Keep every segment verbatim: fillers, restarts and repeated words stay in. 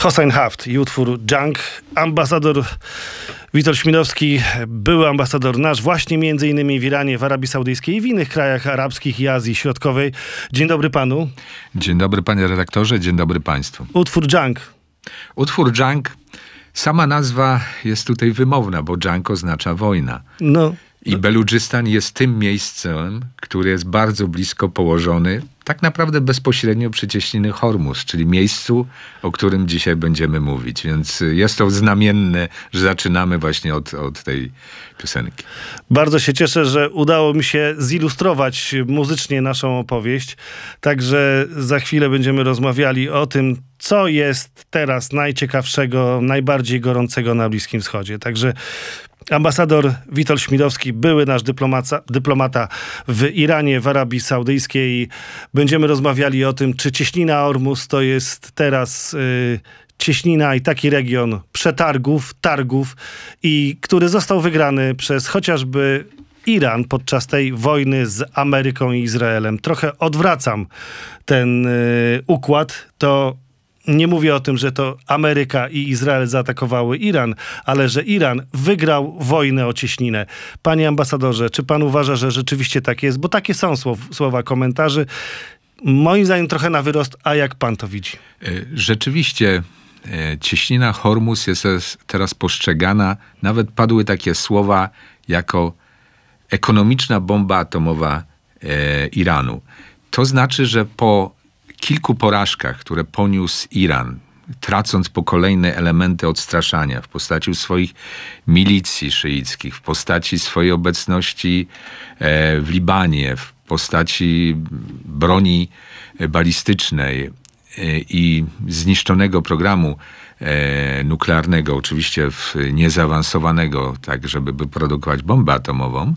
Hossein Haft i utwór Junk. Ambasador Witold Śmidowski, były ambasador nasz właśnie między innymi w Iranie, w Arabii Saudyjskiej i w innych krajach arabskich i Azji Środkowej. Dzień dobry panu. Dzień dobry panie redaktorze, dzień dobry państwu. Utwór Junk. Utwór Junk, sama nazwa jest tutaj wymowna, bo Junk oznacza wojna. No. I Beludżystan jest tym miejscem, które jest bardzo blisko położony, tak naprawdę bezpośrednio przy cieśniny Hormuz, czyli miejscu, o którym dzisiaj będziemy mówić. Więc jest to znamienne, że zaczynamy właśnie od, od tej piosenki. Bardzo się cieszę, że udało mi się zilustrować muzycznie naszą opowieść. Także za chwilę będziemy rozmawiali o tym, co jest teraz najciekawszego, najbardziej gorącego na Bliskim Wschodzie. Także ambasador Witold Śmidowski, były nasz dyplomata, dyplomata w Iranie, w Arabii Saudyjskiej. Będziemy rozmawiali o tym, czy cieśnina Ormus to jest teraz y, cieśnina i taki region przetargów, targów, i który został wygrany przez chociażby Iran podczas tej wojny z Ameryką i Izraelem. Trochę odwracam ten y, układ. To nie mówię o tym, że to Ameryka i Izrael zaatakowały Iran, ale że Iran wygrał wojnę o cieśninę. Panie ambasadorze, czy pan uważa, że rzeczywiście tak jest? Bo takie są słow, słowa komentarzy. Moim zdaniem trochę na wyrost, a jak pan to widzi? Rzeczywiście cieśnina Hormuz jest teraz postrzegana, nawet padły takie słowa, jako ekonomiczna bomba atomowa Iranu. To znaczy, że po kilku porażkach, które poniósł Iran, tracąc po kolejne elementy odstraszania w postaci swoich milicji szyickich, w postaci swojej obecności w Libanie, w postaci broni balistycznej i zniszczonego programu nuklearnego, oczywiście niezaawansowanego, tak żeby wyprodukować bombę atomową,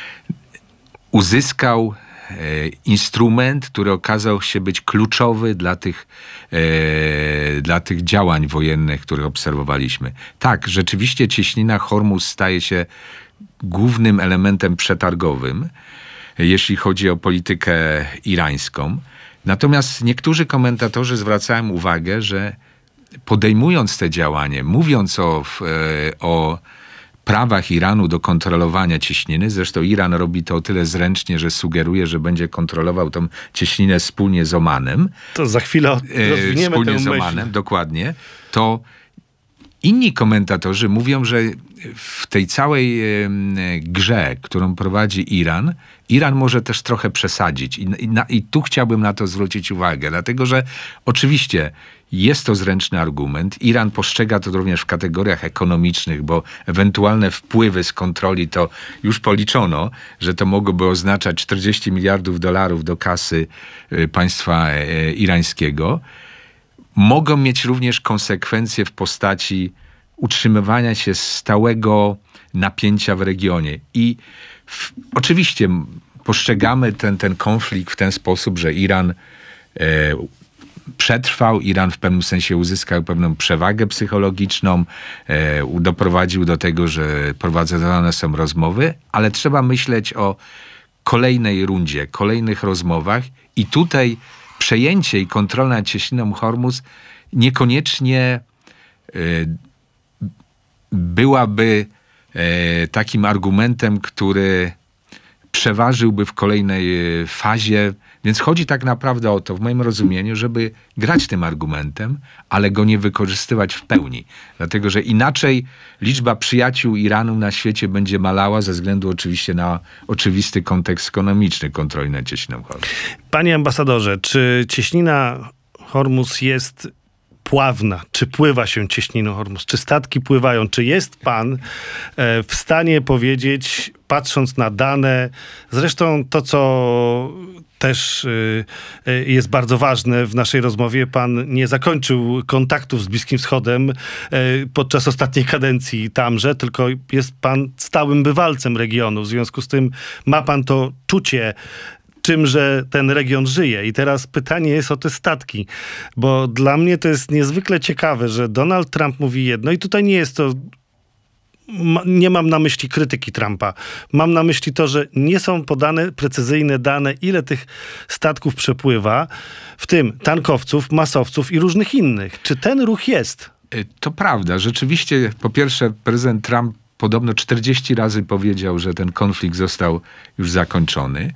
uzyskał instrument, który okazał się być kluczowy dla tych, e, dla tych działań wojennych, które obserwowaliśmy. Tak, rzeczywiście cieśnina Hormuz staje się głównym elementem przetargowym, jeśli chodzi o politykę irańską. Natomiast niektórzy komentatorzy zwracają uwagę, że podejmując te działanie, mówiąc o, e, o prawach Iranu do kontrolowania cieśniny. Zresztą Iran robi to o tyle zręcznie, że sugeruje, że będzie kontrolował tą cieśninę wspólnie z Omanem. To za chwilę rozwiniemy Wspólnie tę z myśl. Omanem, dokładnie. To inni komentatorzy mówią, że w tej całej e, grze, którą prowadzi Iran, Iran może też trochę przesadzić. I, i, na, I tu chciałbym na to zwrócić uwagę, dlatego że oczywiście jest to zręczny argument. Iran postrzega to również w kategoriach ekonomicznych, bo ewentualne wpływy z kontroli to już policzono, że to mogłoby oznaczać czterdzieści miliardów dolarów do kasy e, państwa e, irańskiego. Mogą mieć również konsekwencje w postaci utrzymywania się stałego napięcia w regionie. I w, oczywiście postrzegamy ten, ten konflikt w ten sposób, że Iran e, przetrwał, Iran w pewnym sensie uzyskał pewną przewagę psychologiczną, e, doprowadził do tego, że prowadzone są rozmowy, ale trzeba myśleć o kolejnej rundzie, kolejnych rozmowach i tutaj przejęcie i kontrola nad cieśniną Hormuz niekoniecznie e, byłaby e, takim argumentem, który przeważyłby w kolejnej fazie. Więc chodzi tak naprawdę o to, w moim rozumieniu, żeby grać tym argumentem, ale go nie wykorzystywać w pełni. Dlatego, że inaczej liczba przyjaciół Iranu na świecie będzie malała ze względu oczywiście na oczywisty kontekst ekonomiczny kontroli nad cieśniną Hormuz. Panie ambasadorze, czy cieśnina Hormuz jest pławna? Czy pływa się cieśniną Hormuz? Czy statki pływają? Czy jest pan w stanie powiedzieć, patrząc na dane, zresztą to, co też jest bardzo ważne w naszej rozmowie, pan nie zakończył kontaktów z Bliskim Wschodem podczas ostatniej kadencji tamże, tylko jest pan stałym bywalcem regionu. W związku z tym ma pan to czucie, czymże ten region żyje. I teraz pytanie jest o te statki, bo dla mnie to jest niezwykle ciekawe, że Donald Trump mówi jedno i tutaj nie jest to nie mam na myśli krytyki Trumpa. Mam na myśli to, że nie są podane precyzyjne dane, ile tych statków przepływa, w tym tankowców, masowców i różnych innych. Czy ten ruch jest? To prawda. Rzeczywiście, po pierwsze, prezydent Trump podobno czterdzieści razy powiedział, że ten konflikt został już zakończony.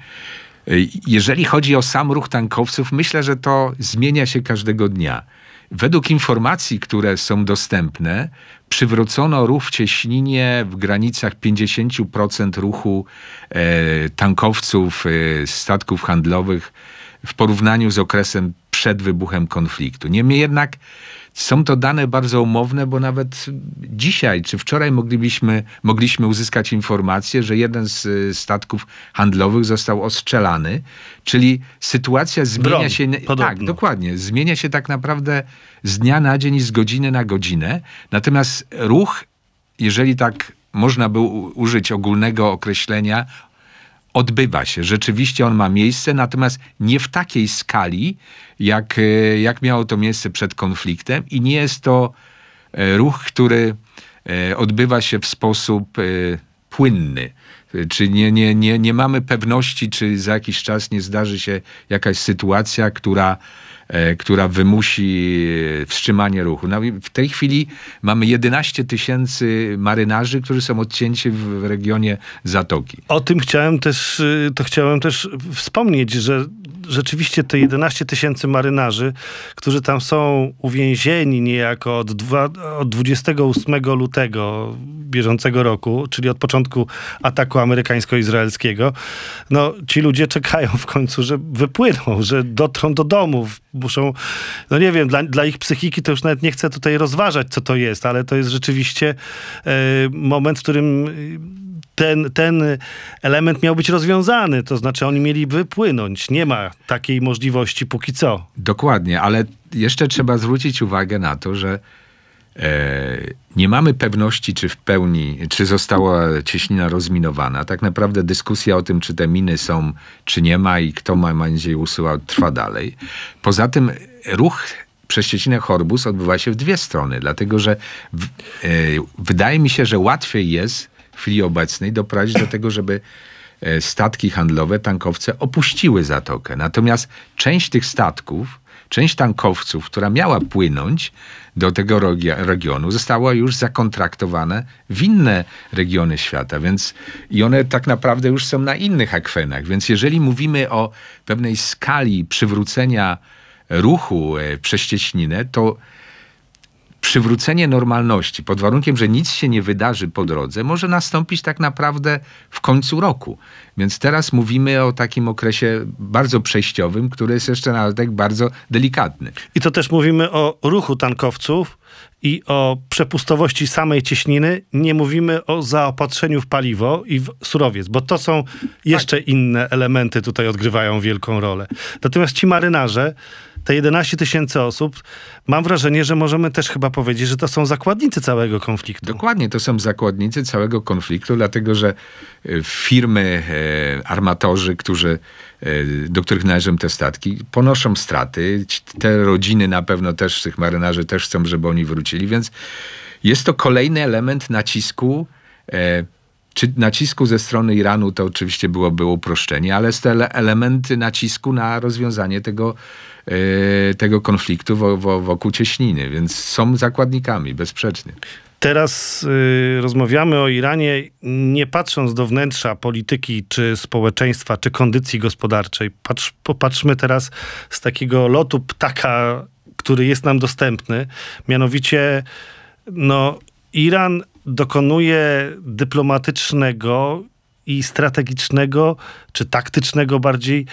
Jeżeli chodzi o sam ruch tankowców, myślę, że to zmienia się każdego dnia. Według informacji, które są dostępne, przywrócono ruch w cieśninie w granicach pięćdziesiąt procent ruchu e, tankowców, e, statków handlowych w porównaniu z okresem przed wybuchem konfliktu. Niemniej jednak są to dane bardzo umowne, bo nawet dzisiaj czy wczoraj moglibyśmy, mogliśmy uzyskać informację, że jeden z statków handlowych został ostrzelany, czyli sytuacja zmienia Broń, się... podobno. Tak, dokładnie. Zmienia się tak naprawdę z dnia na dzień i z godziny na godzinę. Natomiast ruch, jeżeli tak można by użyć ogólnego określenia, odbywa się. Rzeczywiście on ma miejsce, natomiast nie w takiej skali, jak, jak miało to miejsce przed konfliktem i nie jest to ruch, który odbywa się w sposób płynny. Czy nie, nie, nie, nie mamy pewności, czy za jakiś czas nie zdarzy się jakaś sytuacja, która, która wymusi wstrzymanie ruchu. No, w tej chwili mamy jedenaście tysięcy marynarzy, którzy są odcięci w regionie Zatoki. O tym chciałem też, to chciałem też wspomnieć, że rzeczywiście te jedenaście tysięcy marynarzy, którzy tam są uwięzieni niejako od, dwa, od dwudziestego ósmego lutego bieżącego roku, czyli od początku ataku amerykańsko-izraelskiego, no ci ludzie czekają w końcu, że wypłyną, że dotrą do domów, muszą, no nie wiem, dla, dla ich psychiki to już nawet nie chcę tutaj rozważać, co to jest, ale to jest rzeczywiście e, moment, w którym ten, ten element miał być rozwiązany, to znaczy oni mieli wypłynąć. Nie ma takiej możliwości póki co. Dokładnie, ale jeszcze trzeba zwrócić uwagę na to, że e, nie mamy pewności, czy w pełni, czy została cieśnina rozminowana. Tak naprawdę dyskusja o tym, czy te miny są, czy nie ma i kto ma będzie je usuwał, trwa dalej. Poza tym ruch przez cieśninę Hormuz odbywa się w dwie strony, dlatego że w, e, wydaje mi się, że łatwiej jest w chwili obecnej doprowadzić do tego, żeby statki handlowe, tankowce opuściły zatokę. Natomiast część tych statków, część tankowców, która miała płynąć do tego regionu, została już zakontraktowane w inne regiony świata, więc i one tak naprawdę już są na innych akwenach. Więc jeżeli mówimy o pewnej skali przywrócenia ruchu przez cieśninę, to przywrócenie normalności, pod warunkiem, że nic się nie wydarzy po drodze, może nastąpić tak naprawdę w końcu roku. Więc teraz mówimy o takim okresie bardzo przejściowym, który jest jeszcze nawet tak bardzo delikatny. I to też mówimy o ruchu tankowców i o przepustowości samej cieśniny. Nie mówimy o zaopatrzeniu w paliwo i w surowiec, bo to są jeszcze tak. Inne elementy tutaj odgrywają wielką rolę. Natomiast ci marynarze, te jedenaście tysięcy osób, mam wrażenie, że możemy też chyba powiedzieć, że to są zakładnicy całego konfliktu. Dokładnie, to są zakładnicy całego konfliktu, dlatego że firmy, armatorzy, którzy, do których należą te statki, ponoszą straty. Te rodziny na pewno też, tych marynarzy też chcą, żeby oni wrócili, więc jest to kolejny element nacisku. Czy nacisku ze strony Iranu to oczywiście byłoby uproszczenie, ale jest to ele- element nacisku na rozwiązanie tego, yy, tego konfliktu wo- wo- wokół cieśniny, więc są zakładnikami, bezsprzecznie. Teraz y, rozmawiamy o Iranie, nie patrząc do wnętrza polityki, czy społeczeństwa, czy kondycji gospodarczej. Patrz, popatrzmy teraz z takiego lotu ptaka, który jest nam dostępny. Mianowicie, no, Iran dokonuje dyplomatycznego i strategicznego, czy taktycznego bardziej,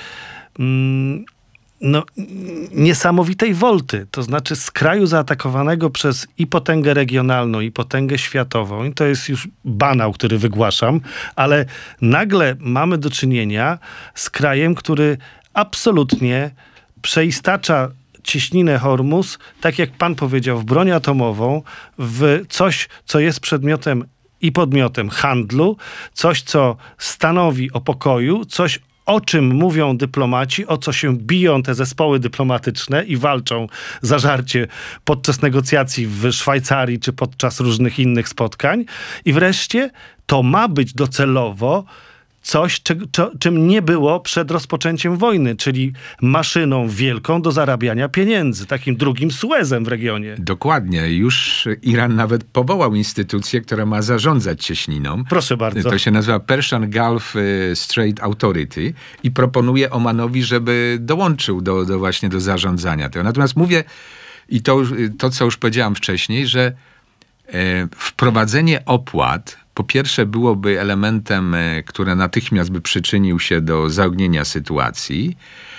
mm, no, niesamowitej wolty. To znaczy z kraju zaatakowanego przez i potęgę regionalną, i potęgę światową, i to jest już banał, który wygłaszam, ale nagle mamy do czynienia z krajem, który absolutnie przeistacza cieśninę Hormuz, tak jak pan powiedział, w broń atomową, w coś, co jest przedmiotem i podmiotem handlu, coś, co stanowi o pokoju, coś, o czym mówią dyplomaci, o co się biją te zespoły dyplomatyczne i walczą zażarcie podczas negocjacji w Szwajcarii czy podczas różnych innych spotkań. I wreszcie to ma być docelowo coś, czy, czy, czym nie było przed rozpoczęciem wojny, czyli maszyną wielką do zarabiania pieniędzy, takim drugim Suezem w regionie. Dokładnie. Już Iran nawet powołał instytucję, która ma zarządzać cieśniną. Proszę bardzo. To się nazywa Persian Gulf Strait Authority i proponuje Omanowi, żeby dołączył do, do właśnie do zarządzania tego. Natomiast mówię, i to, to co już powiedziałam wcześniej, że e, wprowadzenie opłat po pierwsze byłoby elementem, który natychmiast by przyczynił się do zaognienia sytuacji.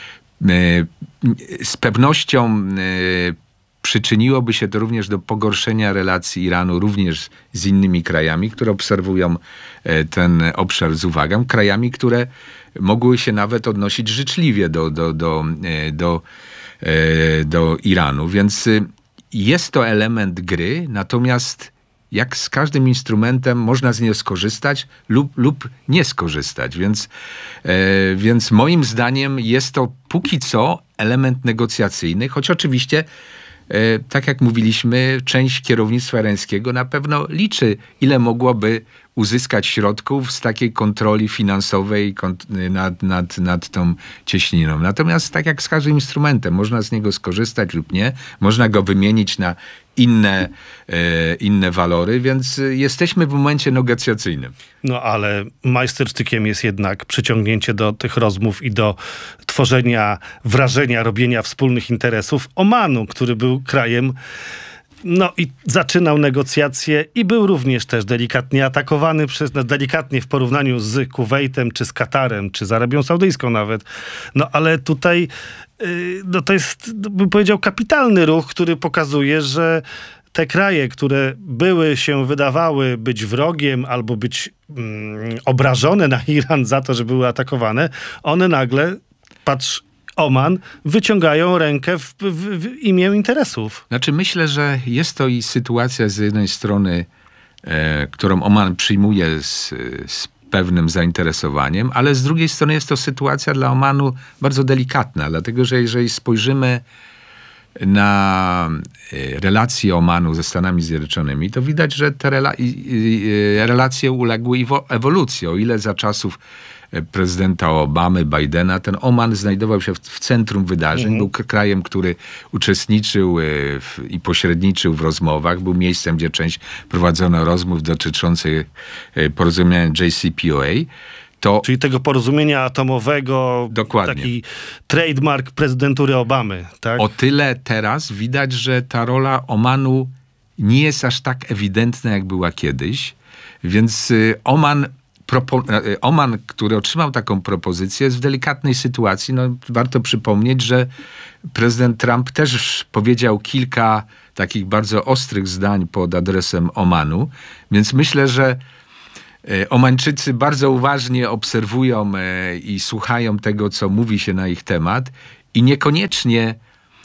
Z pewnością przyczyniłoby się to również do pogorszenia relacji Iranu również z innymi krajami, które obserwują ten obszar z uwagą. Krajami, które mogły się nawet odnosić życzliwie do, do, do, do, do Iranu. Więc jest to element gry, natomiast jak z każdym instrumentem można z niego skorzystać lub, lub nie skorzystać. Więc, e, więc moim zdaniem jest to póki co element negocjacyjny, choć oczywiście, e, tak jak mówiliśmy, część kierownictwa irańskiego na pewno liczy, ile mogłoby uzyskać środków z takiej kontroli finansowej kont- nad, nad, nad tą cieśniną. Natomiast tak jak z każdym instrumentem, można z niego skorzystać lub nie, można go wymienić na inne, e, inne walory, więc jesteśmy w momencie negocjacyjnym. No ale majstersztykiem jest jednak przyciągnięcie do tych rozmów i do tworzenia wrażenia, robienia wspólnych interesów Omanu, który był krajem, no i zaczynał negocjacje i był również też delikatnie atakowany przez, no, delikatnie w porównaniu z Kuwejtem, czy z Katarem, czy z Arabią Saudyjską nawet. No ale tutaj yy, no, to jest, bym powiedział, kapitalny ruch, który pokazuje, że te kraje, które były się wydawały być wrogiem albo być mm, obrażone na Iran za to, że były atakowane, one nagle, patrz, Oman, wyciągają rękę w, w, w imię interesów. Znaczy myślę, że jest to i sytuacja z jednej strony, e, którą Oman przyjmuje z, z pewnym zainteresowaniem, ale z drugiej strony jest to sytuacja dla Omanu bardzo delikatna, dlatego że jeżeli spojrzymy na relacje Omanu ze Stanami Zjednoczonymi, to widać, że te rela- relacje uległy ewolucji. O ile za czasów prezydenta Obamy, Bidena, ten Oman znajdował się w, w centrum wydarzeń, mhm. był krajem, który uczestniczył w, i pośredniczył w rozmowach, był miejscem, gdzie część prowadzono rozmów dotyczących porozumienia J C P O A. To, czyli tego porozumienia atomowego, dokładnie. Taki trademark prezydentury Obamy, tak? O tyle teraz widać, że ta rola Omanu nie jest aż tak ewidentna, jak była kiedyś, więc Oman Propo- Oman, który otrzymał taką propozycję, jest w delikatnej sytuacji. No, warto przypomnieć, że prezydent Trump też powiedział kilka takich bardzo ostrych zdań pod adresem Omanu, więc myślę, że Omańczycy bardzo uważnie obserwują i słuchają tego, co mówi się na ich temat i niekoniecznie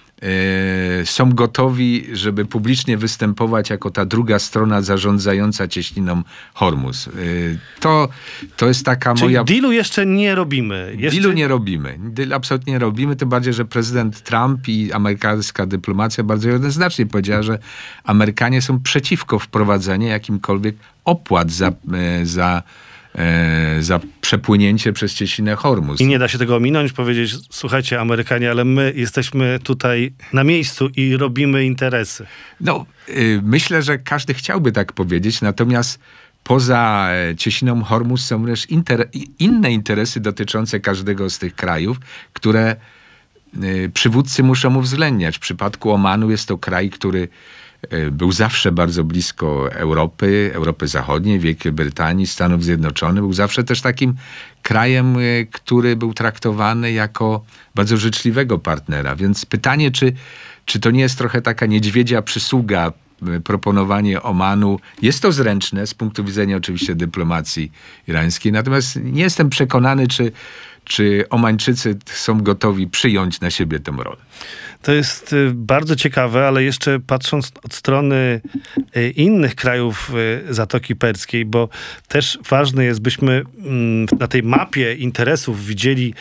są gotowi, żeby publicznie występować jako ta druga strona zarządzająca cieśniną Hormuz. To, to jest taka Czyli moja... dealu jeszcze nie robimy. Jeszcze... Dealu nie robimy. Deal absolutnie nie robimy, tym bardziej, że prezydent Trump i amerykańska dyplomacja bardzo jednoznacznie powiedziała, że Amerykanie są przeciwko wprowadzeniu jakimkolwiek opłat za, za za przepłynięcie przez cieśninę Hormuz. I nie da się tego ominąć, powiedzieć, słuchajcie Amerykanie, ale my jesteśmy tutaj na miejscu i robimy interesy. No, y, myślę, że każdy chciałby tak powiedzieć, natomiast poza cieśniną Hormuz są też inter- inne interesy dotyczące każdego z tych krajów, które y, przywódcy muszą uwzględniać. W przypadku Omanu jest to kraj, który był zawsze bardzo blisko Europy, Europy Zachodniej, Wielkiej Brytanii, Stanów Zjednoczonych. Był zawsze też takim krajem, który był traktowany jako bardzo życzliwego partnera. Więc pytanie, czy, czy to nie jest trochę taka niedźwiedzia przysługa proponowanie Omanu. Jest to zręczne z punktu widzenia oczywiście dyplomacji irańskiej, natomiast nie jestem przekonany, czy, czy Omańczycy są gotowi przyjąć na siebie tę rolę. To jest bardzo ciekawe, ale jeszcze patrząc od strony innych krajów Zatoki Perskiej, bo też ważne jest, byśmy na tej mapie interesów widzieli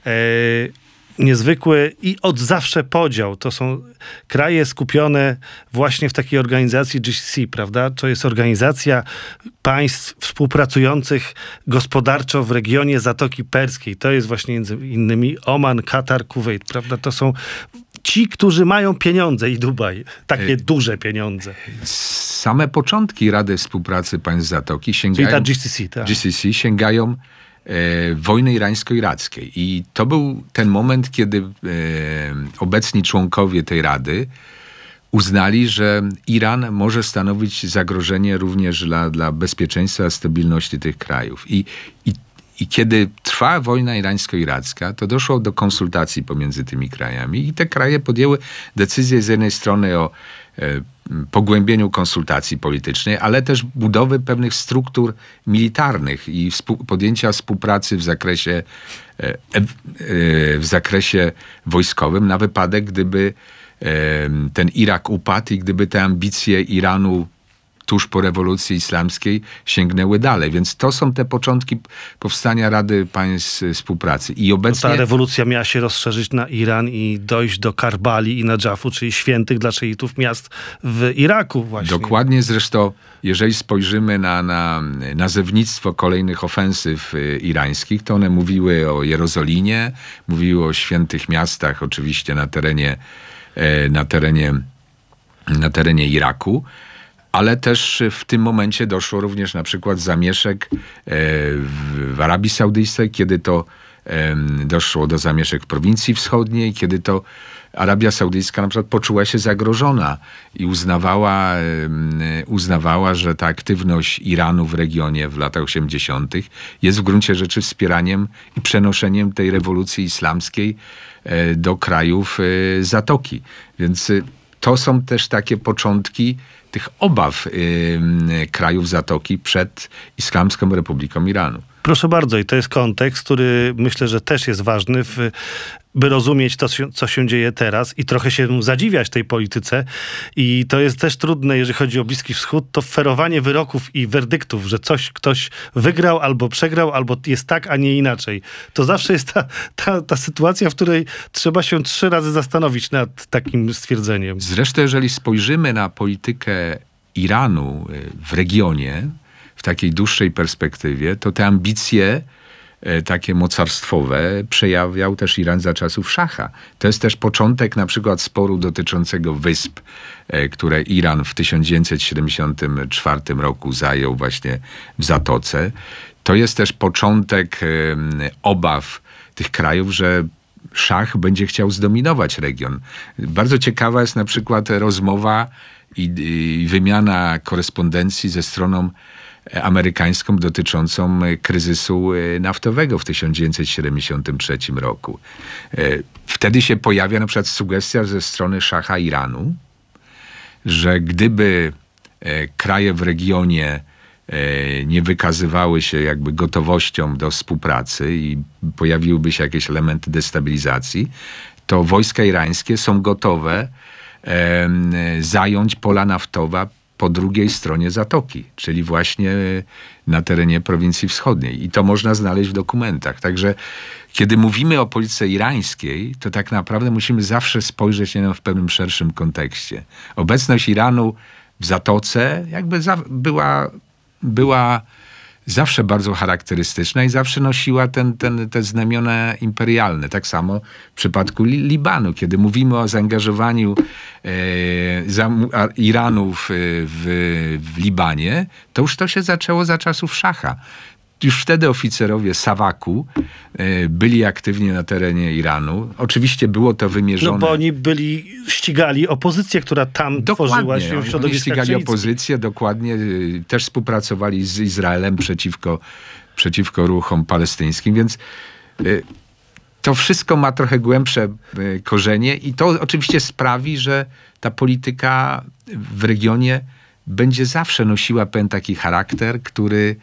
niezwykły i od zawsze podział. To są kraje skupione właśnie w takiej organizacji G C C, prawda? To jest organizacja państw współpracujących gospodarczo w regionie Zatoki Perskiej. To jest właśnie między innymi Oman, Katar, Kuwejt, prawda? To są ci, którzy mają pieniądze i Dubaj. Takie duże pieniądze. Same początki Rady Współpracy Państw Zatoki sięgają... Czyli ta G C C, tak. G C C sięgają e, wojny irańsko-irackiej. I to był ten moment, kiedy e, obecni członkowie tej Rady uznali, że Iran może stanowić zagrożenie również dla, dla bezpieczeństwa i stabilności tych krajów. I, i I kiedy trwa wojna irańsko-iracka, to doszło do konsultacji pomiędzy tymi krajami i te kraje podjęły decyzję z jednej strony o e, pogłębieniu konsultacji politycznej, ale też budowy pewnych struktur militarnych i współ, podjęcia współpracy w zakresie, e, e, w zakresie wojskowym na wypadek, gdyby e, ten Irak upadł i gdyby te ambicje Iranu tuż po rewolucji islamskiej sięgnęły dalej. Więc to są te początki powstania Rady Państw Współpracy. I obecnie... Ta rewolucja miała się rozszerzyć na Iran i dojść do Karbali i Nadżafu, czyli świętych dla szyitów miast w Iraku właśnie. Dokładnie. Zresztą, jeżeli spojrzymy na, na nazewnictwo kolejnych ofensyw irańskich, to one mówiły o Jerozolimie, mówiły o świętych miastach, oczywiście na terenie, na terenie, na terenie Iraku. Ale też w tym momencie doszło również na przykład zamieszek w Arabii Saudyjskiej, kiedy to doszło do zamieszek w prowincji wschodniej, kiedy to Arabia Saudyjska na przykład poczuła się zagrożona i uznawała, uznawała, że ta aktywność Iranu w regionie w latach osiemdziesiątych jest w gruncie rzeczy wspieraniem i przenoszeniem tej rewolucji islamskiej do krajów Zatoki. Więc to są też takie początki tych obaw yy, krajów Zatoki przed Islamską Republiką Iranu. Proszę bardzo, i to jest kontekst, który myślę, że też jest ważny, w, by rozumieć to, co się dzieje teraz i trochę się zadziwiać tej polityce. I to jest też trudne, jeżeli chodzi o Bliski Wschód, to ferowanie wyroków i werdyktów, że coś ktoś wygrał albo przegrał, albo jest tak, a nie inaczej. To zawsze jest ta, ta, ta sytuacja, w której trzeba się trzy razy zastanowić nad takim stwierdzeniem. Zresztą, jeżeli spojrzymy na politykę Iranu w regionie, w takiej dłuższej perspektywie, to te ambicje e, takie mocarstwowe przejawiał też Iran za czasów szacha. To jest też początek na przykład sporu dotyczącego wysp, e, które Iran w tysiąc dziewięćset siedemdziesiątym czwartym roku zajął właśnie w Zatoce. To jest też początek e, obaw tych krajów, że szach będzie chciał zdominować region. Bardzo ciekawa jest na przykład rozmowa i, i wymiana korespondencji ze stroną amerykańską dotyczącą kryzysu naftowego w tysiąc dziewięćset siedemdziesiątym trzecim roku. Wtedy się pojawia na przykład sugestia ze strony szacha Iranu, że gdyby kraje w regionie nie wykazywały się jakby gotowością do współpracy i pojawiłyby się jakieś elementy destabilizacji, to wojska irańskie są gotowe zająć pola naftowe po drugiej stronie Zatoki, czyli właśnie na terenie prowincji wschodniej. I to można znaleźć w dokumentach. Także kiedy mówimy o polityce irańskiej, to tak naprawdę musimy zawsze spojrzeć na nią w pewnym szerszym kontekście. Obecność Iranu w Zatoce jakby za, była, była zawsze bardzo charakterystyczna i zawsze nosiła ten, ten, te znamiona imperialne. Tak samo w przypadku Li- Libanu, kiedy mówimy o zaangażowaniu e, za, a, Iranu w, w, w Libanie, to już to się zaczęło za czasów szacha. Już wtedy oficerowie Sawaku e, byli aktywni na terenie Iranu. Oczywiście było to wymierzone... No bo oni byli, ścigali opozycję, która tam dokładnie, tworzyła się w środowiskach oni ścigali szyickich. opozycję, dokładnie. Też współpracowali z Izraelem przeciwko, przeciwko ruchom palestyńskim, więc y, to wszystko ma trochę głębsze korzenie i to oczywiście sprawi, że ta polityka w regionie będzie zawsze nosiła pewien taki charakter, który,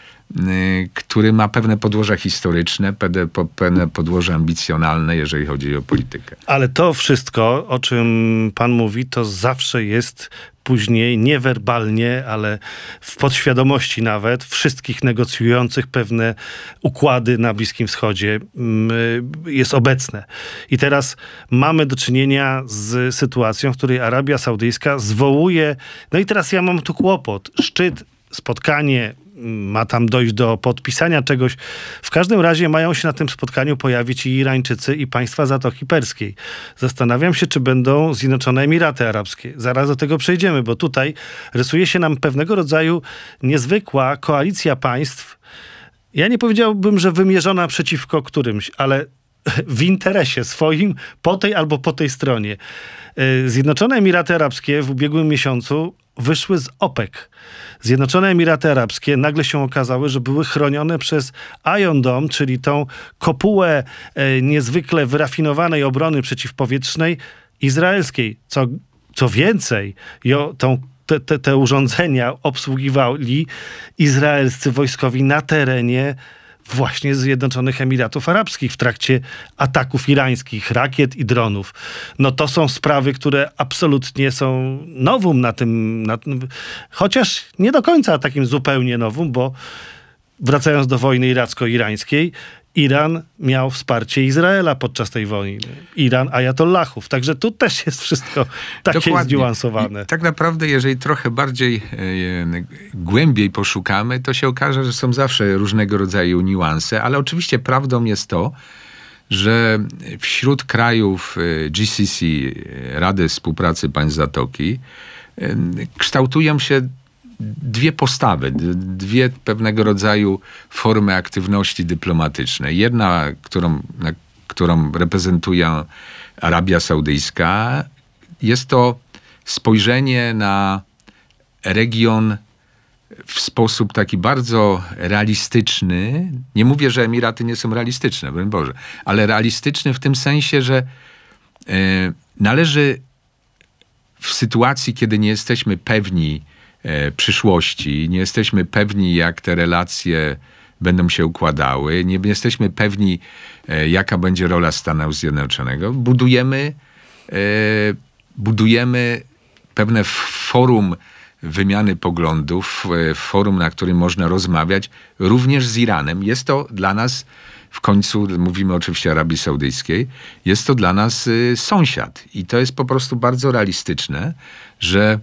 który ma pewne podłoża historyczne, pewne, pewne podłoże ambicjonalne, jeżeli chodzi o politykę. Ale to wszystko, o czym pan mówi, to zawsze jest później niewerbalnie, ale w podświadomości nawet wszystkich negocjujących pewne układy na Bliskim Wschodzie jest obecne. I teraz mamy do czynienia z sytuacją, w której Arabia Saudyjska zwołuje, no i teraz ja mam tu kłopot, szczyt, spotkanie, ma tam dojść do podpisania czegoś. W każdym razie mają się na tym spotkaniu pojawić i Irańczycy, i państwa Zatoki Perskiej. Zastanawiam się, czy będą Zjednoczone Emiraty Arabskie. Zaraz do tego przejdziemy, bo tutaj rysuje się nam pewnego rodzaju niezwykła koalicja państw. Ja nie powiedziałbym, że wymierzona przeciwko którymś, ale w interesie swoim po tej albo po tej stronie. Zjednoczone Emiraty Arabskie w ubiegłym miesiącu wyszły z OPEC. Zjednoczone Emiraty Arabskie nagle się okazały, że były chronione przez Iron Dome, czyli tą kopułę e, niezwykle wyrafinowanej obrony przeciwpowietrznej izraelskiej. Co, co więcej, jo, tą, te, te, te urządzenia obsługiwali izraelscy wojskowi na terenie właśnie Zjednoczonych Emiratów Arabskich w trakcie ataków irańskich, rakiet i dronów. No to są sprawy, które absolutnie są nowum na tym, na tym, chociaż nie do końca takim zupełnie nowum, bo wracając do wojny iracko-irańskiej, Iran miał wsparcie Izraela podczas tej wojny. Iran ajatollahów. Także tu też jest wszystko takie Dokładnie. Zniuansowane. I tak naprawdę, jeżeli trochę bardziej e, głębiej poszukamy, to się okaże, że są zawsze różnego rodzaju niuanse, ale oczywiście prawdą jest to, że wśród krajów G C C, Rady Współpracy Państw Zatoki, e, kształtują się dwie postawy, dwie pewnego rodzaju formy aktywności dyplomatycznej. Jedna, którą, na, którą reprezentuje Arabia Saudyjska, jest to spojrzenie na region w sposób taki bardzo realistyczny. Nie mówię, że Emiraty nie są realistyczne, broń Boże, ale realistyczny w tym sensie, że y, należy w sytuacji, kiedy nie jesteśmy pewni przyszłości, nie jesteśmy pewni, jak te relacje będą się układały, nie jesteśmy pewni, jaka będzie rola Stanów Zjednoczonych. Budujemy, budujemy pewne forum wymiany poglądów, forum, na którym można rozmawiać, również z Iranem. Jest to dla nas, w końcu mówimy oczywiście o Arabii Saudyjskiej, jest to dla nas sąsiad. I to jest po prostu bardzo realistyczne, że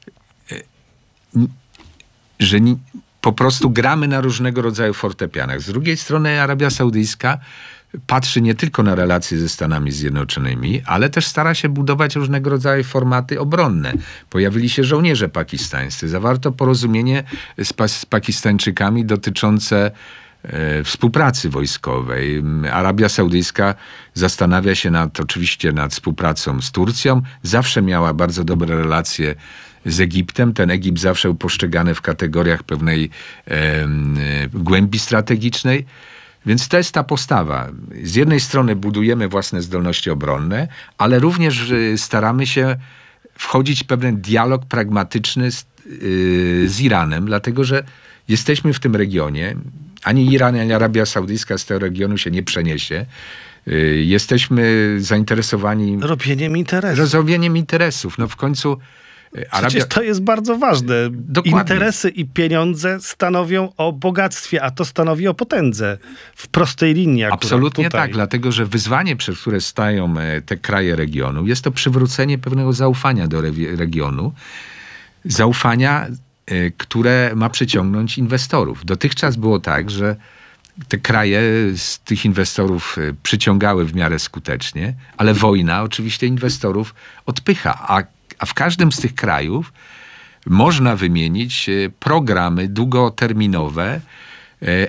że ni- po prostu gramy na różnego rodzaju fortepianach. Z drugiej strony Arabia Saudyjska patrzy nie tylko na relacje ze Stanami Zjednoczonymi, ale też stara się budować różnego rodzaju formaty obronne. Pojawili się żołnierze pakistańscy. Zawarto porozumienie z, pa- z Pakistańczykami dotyczące e, współpracy wojskowej. Arabia Saudyjska zastanawia się nad, oczywiście nad współpracą z Turcją. Zawsze miała bardzo dobre relacje z Egiptem. Ten Egipt zawsze był postrzegany w kategoriach pewnej e, e, głębi strategicznej. Więc to jest ta postawa. Z jednej strony budujemy własne zdolności obronne, ale również e, staramy się wchodzić w pewien dialog pragmatyczny z, e, z Iranem, dlatego że jesteśmy w tym regionie. Ani Iran, ani Arabia Saudyjska z tego regionu się nie przeniesie. E, jesteśmy zainteresowani Robieniem interesów. robieniem interesów. No w końcu Arabia... Przecież to jest bardzo ważne. Dokładnie. Interesy i pieniądze stanowią o bogactwie, a to stanowi o potędze. W prostej linii akurat. Absolutnie tutaj. tak, dlatego że wyzwanie, przed które stają te kraje regionu, jest to przywrócenie pewnego zaufania do re- regionu. Zaufania, które ma przyciągnąć inwestorów. Dotychczas było tak, że te kraje z tych inwestorów przyciągały w miarę skutecznie, ale wojna oczywiście inwestorów odpycha, a A w każdym z tych krajów można wymienić programy długoterminowe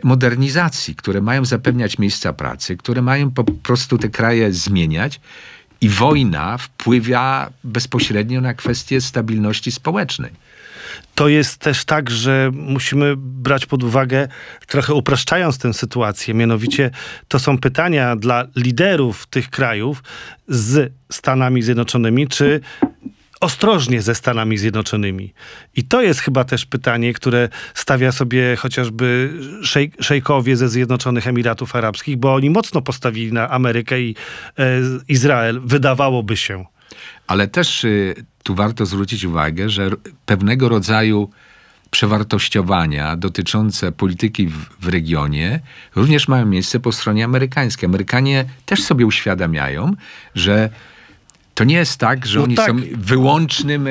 modernizacji, które mają zapewniać miejsca pracy, które mają po prostu te kraje zmieniać I wojna wpływa bezpośrednio na kwestię stabilności społecznej. To jest też tak, że musimy brać pod uwagę, trochę upraszczając tę sytuację, mianowicie to są pytania dla liderów tych krajów z Stanami Zjednoczonymi, czy ostrożnie ze Stanami Zjednoczonymi. I to jest chyba też pytanie, które stawia sobie chociażby szej- szejkowie ze Zjednoczonych Emiratów Arabskich, bo oni mocno postawili na Amerykę i e, Izrael, wydawałoby się. Ale też y, tu warto zwrócić uwagę, że r- pewnego rodzaju przewartościowania dotyczące polityki w, w regionie również mają miejsce po stronie amerykańskiej. Amerykanie też sobie uświadamiają, że to nie jest tak, że No oni tak. są wyłącznym, e,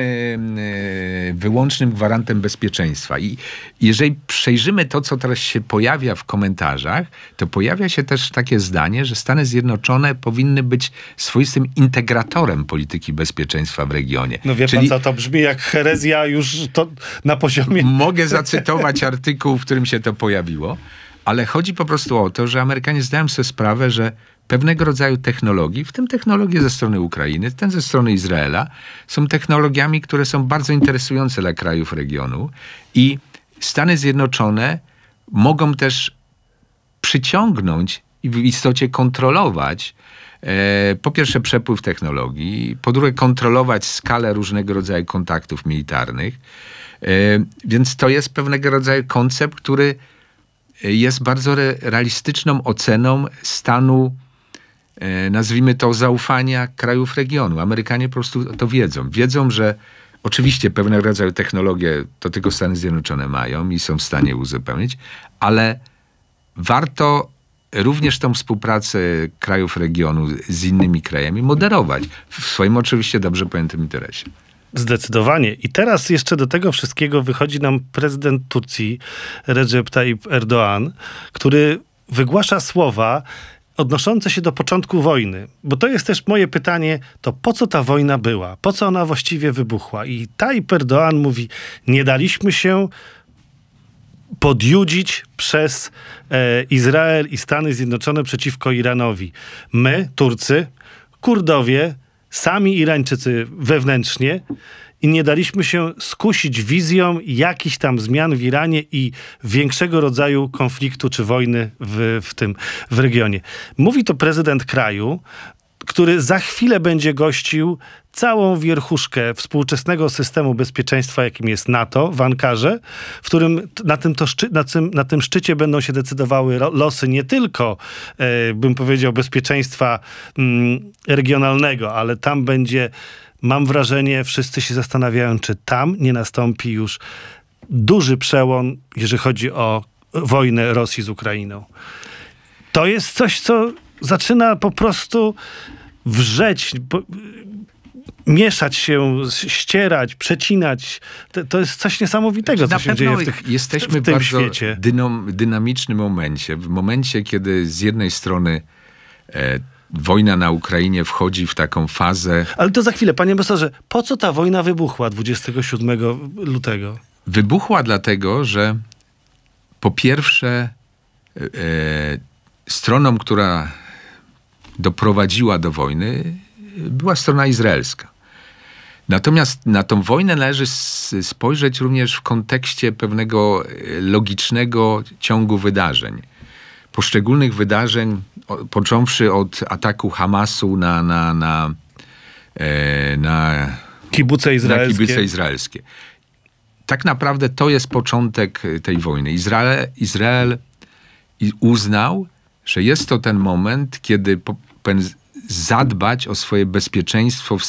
e, wyłącznym gwarantem bezpieczeństwa. I jeżeli przejrzymy to, co teraz się pojawia w komentarzach, to pojawia się też takie zdanie, że Stany Zjednoczone powinny być swoistym integratorem polityki bezpieczeństwa w regionie. No wie Czyli pan co, to brzmi jak herezja już to na poziomie... mogę zacytować artykuł, w którym się to pojawiło, ale chodzi po prostu o to, że Amerykanie zdają sobie sprawę, że pewnego rodzaju technologii, w tym technologie ze strony Ukrainy, ten ze strony Izraela, są technologiami, które są bardzo interesujące dla krajów regionu i Stany Zjednoczone mogą też przyciągnąć i w istocie kontrolować e, po pierwsze przepływ technologii, po drugie kontrolować skalę różnego rodzaju kontaktów militarnych. E, więc to jest pewnego rodzaju koncept, który jest bardzo re- realistyczną oceną stanu, e, nazwijmy to, zaufania krajów regionu. Amerykanie po prostu to wiedzą. Wiedzą, że oczywiście pewnego rodzaju technologie to tylko Stany Zjednoczone mają i są w stanie uzupełnić, ale warto również tą współpracę krajów regionu z innymi krajami moderować w swoim oczywiście dobrze pojętym interesie. Zdecydowanie. I teraz jeszcze do tego wszystkiego wychodzi nam prezydent Turcji, Recep Tayyip Erdoğan, który wygłasza słowa odnoszące się do początku wojny. Bo to jest też moje pytanie, to po co ta wojna była? Po co ona właściwie wybuchła? I Tayyip Erdoğan mówi, nie daliśmy się podjudzić przez e, Izrael i Stany Zjednoczone przeciwko Iranowi. My, Turcy, Kurdowie, sami Irańczycy wewnętrznie i nie daliśmy się skusić wizją jakichś tam zmian w Iranie i większego rodzaju konfliktu czy wojny w, w tym w regionie. Mówi to prezydent kraju, który za chwilę będzie gościł całą wierchuszkę współczesnego systemu bezpieczeństwa, jakim jest NATO w Ankarze, w którym na tym, to szczy, na tym, na tym szczycie będą się decydowały losy nie tylko, e, bym powiedział, bezpieczeństwa mm, regionalnego, ale tam będzie, mam wrażenie, wszyscy się zastanawiają, czy tam nie nastąpi już duży przełom, jeżeli chodzi o wojnę Rosji z Ukrainą. To jest coś, co zaczyna po prostu wrzeć, po, mieszać się, ścierać, przecinać. To, to jest coś niesamowitego, co Na się pewno dzieje w, tych, jesteśmy w tym w bardzo świecie. Dynom, dynamicznym momencie. W momencie, kiedy z jednej strony e, wojna na Ukrainie wchodzi w taką fazę... Ale to za chwilę, panie ambasadorze, po co ta wojna wybuchła dwudziestego siódmego lutego? Wybuchła dlatego, że po pierwsze e, stroną, która doprowadziła do wojny, była strona izraelska. Natomiast na tą wojnę należy spojrzeć również w kontekście pewnego logicznego ciągu wydarzeń. Poszczególnych wydarzeń, począwszy od ataku Hamasu na, na, na, na, Kibuce izraelskie. na kibuce izraelskie. Tak naprawdę to jest początek tej wojny. Izrael, Izrael uznał, że jest to ten moment, kiedy powinien zadbać o swoje bezpieczeństwo w